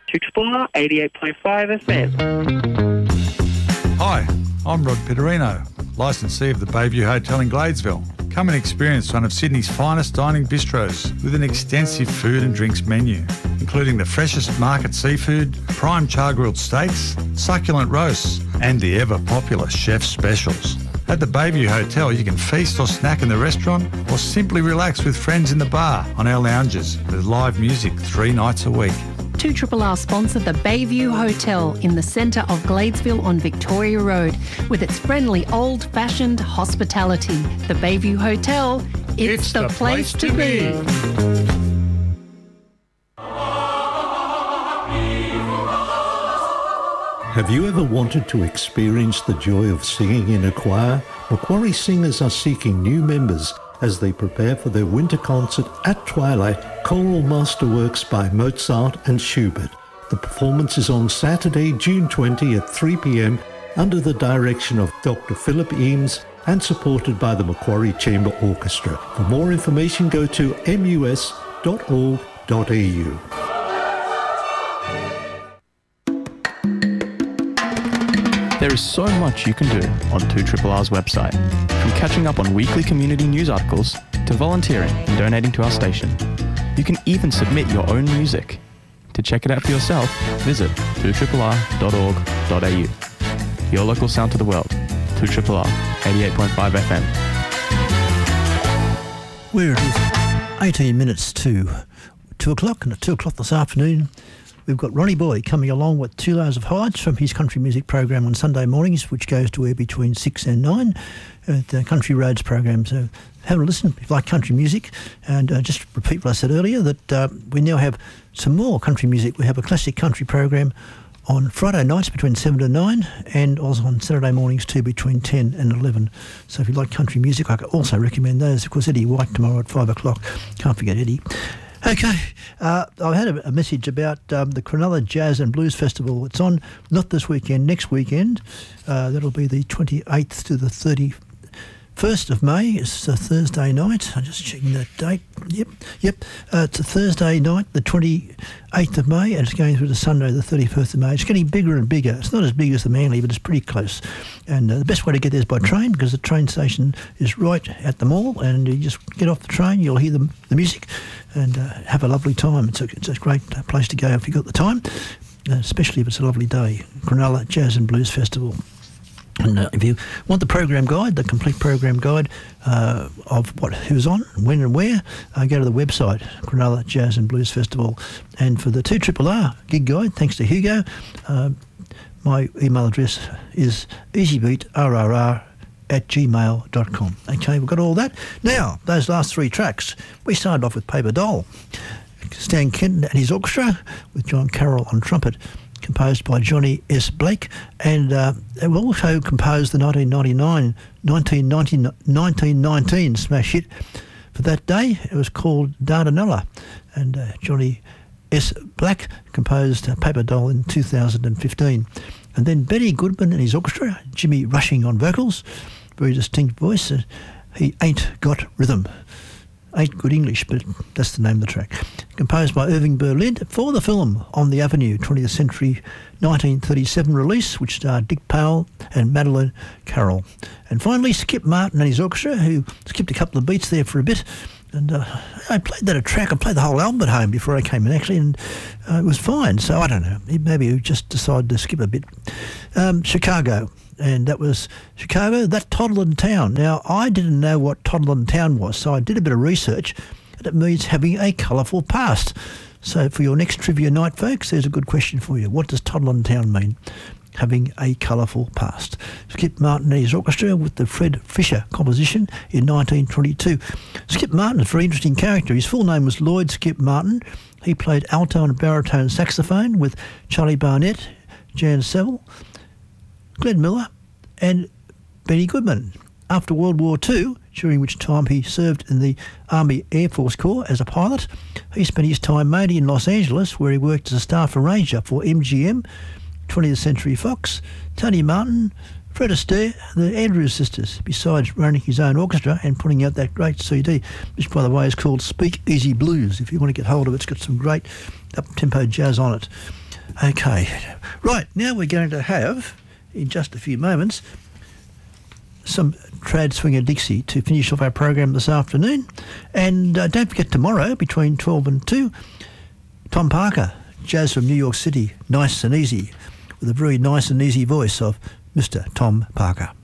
2RRR 88.5 FM. Hi, I'm Rod Pitterino, licensee of the Bayview Hotel in Gladesville. Come and experience one of Sydney's finest dining bistros with an extensive food and drinks menu, including the freshest market seafood, prime char-grilled steaks, succulent roasts, and the ever-popular chef specials. At the Bayview Hotel, you can feast or snack in the restaurant or simply relax with friends in the bar on our lounges with live music 3 nights a week. 2RRR sponsor the Bayview Hotel in the centre of Gladesville on Victoria Road with its friendly old-fashioned hospitality. The Bayview Hotel, it's the place to be. Have you ever wanted to experience the joy of singing in a choir? Macquarie Singers are seeking new members as they prepare for their winter concert at twilight, Choral Masterworks by Mozart and Schubert. The performance is on Saturday, June 20 at 3 p.m. under the direction of Dr. Philip Eames and supported by the Macquarie Chamber Orchestra. For more information, go to mus.org.au. There is so much you can do on 2RRR's website, from catching up on weekly community news articles to volunteering and donating to our station. You can even submit your own music. To check it out for yourself, visit 2RRR.org.au. Your local sound to the world, 2RRR 88.5 FM. Where it is 18 minutes to 2 o'clock, and at 2 o'clock this afternoon, we've got Ronnie Boy coming along with 2 Layers of Hides from his country music program on Sunday mornings, which goes to air between 6 and 9 at the Country Roads program. So have a listen if you like country music. And just repeat what I said earlier, that we now have some more country music. We have a classic country program on Friday nights between 7 and 9, and also on Saturday mornings too between 10 and 11. So if you like country music, I could also recommend those. Of course, Eddie White tomorrow at 5 o'clock. Can't forget Eddie. Okay, I had a message about the Cronulla Jazz and Blues Festival. It's on not this weekend, next weekend. That'll be the 28th to the 31st of May. It's a Thursday night. I'm just checking that date. Yep. It's a Thursday night, the 28th of May, and it's going through to Sunday, the 31st of May. It's getting bigger and bigger. It's not as big as the Manly, but it's pretty close. And the best way to get there is by train, because the train station is right at the mall, and you just get off the train, you'll hear the music, and have a lovely time. It's a great place to go if you've got the time, especially if it's a lovely day. Cronulla Jazz and Blues Festival. And if you want the program guide, the complete program guide of who's on, when and where, go to the website, Cronulla Jazz and Blues Festival. And for the 2RRR gig guide, thanks to Hugo, my email address is easybeatrrr@gmail.com. Okay, we've got all that. Now, those last 3 tracks, we started off with Paper Doll, Stan Kenton and his orchestra with John Carroll on trumpet, composed by Johnny S. Blake, and they also composed the 1919 smash hit for that day. It was called Dardanella, and Johnny S. Black composed Paper Doll in 2015. And then Benny Goodman and his orchestra, Jimmy Rushing on vocals, very distinct voice, He Ain't Got Rhythm. Ain't good English, but that's the name of the track. Composed by Irving Berlin for the film On the Avenue, 20th Century 1937 release, which starred Dick Powell and Madeline Carroll. And finally, Skip Martin and his orchestra, who skipped a couple of beats there for a bit. And I played that a track. I played the whole album at home before I came in, actually, and it was fine. So I don't know. Maybe he just decided to skip a bit. Chicago. And that was Chicago, that Toddlin Town. Now, I didn't know what Toddlin Town was, so I did a bit of research, and it means having a colourful past. So for your next trivia night, folks, there's a good question for you. What does Toddlin Town mean? Having a colourful past. Skip Martin and his orchestra with the Fred Fisher composition in 1922. Skip Martin is a very interesting character. His full name was Lloyd Skip Martin. He played alto and baritone saxophone with Charlie Barnett, Jan Saville, Glenn Miller and Benny Goodman. After World War II, during which time he served in the Army Air Force Corps as a pilot, he spent his time mainly in Los Angeles, where he worked as a staff arranger for MGM, 20th Century Fox, Tony Martin, Fred Astaire, the Andrews Sisters, besides running his own orchestra and putting out that great CD, which, by the way, is called Speak Easy Blues. If you want to get hold of it, it's got some great up-tempo jazz on it. Okay. Right, now we're going to have, in just a few moments, some Trad Swinger Dixie to finish off our program this afternoon. And don't forget tomorrow, between 12 and 2, Tom Parker, jazz from New York City, nice and easy, with a very nice and easy voice of Mr. Tom Parker.